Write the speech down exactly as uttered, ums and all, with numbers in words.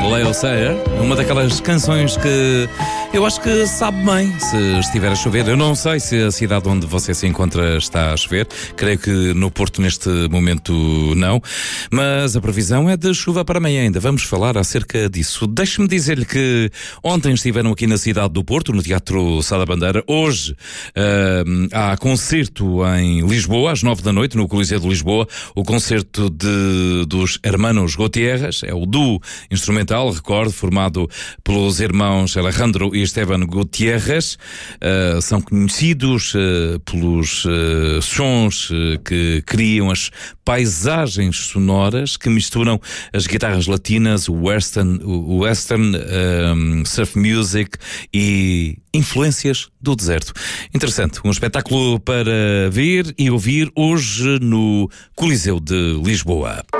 Leo Sayer, uma daquelas canções que eu acho que sabe bem se estiver a chover. Eu não sei se a cidade onde você se encontra está a chover, creio que no Porto neste momento não, mas a previsão é de chuva para amanhã ainda. Vamos falar acerca disso. Deixe-me dizer-lhe que ontem estiveram aqui na cidade do Porto, no Teatro Sá da Bandeira. Hoje uh, há concerto em Lisboa, às nove da noite, no Coliseu de Lisboa, o concerto de, dos Hermanos Gutierrez, é o duo instrumental, recordo, formado pelos irmãos Alejandro e Esteban Gutierrez. Uh, são conhecidos uh, pelos uh, sons uh, que criam as paisagens sonoras que misturam as guitarras latinas, o western, o western um, surf music e influências do deserto. Interessante, um espetáculo para ver e ouvir hoje no Coliseu de Lisboa.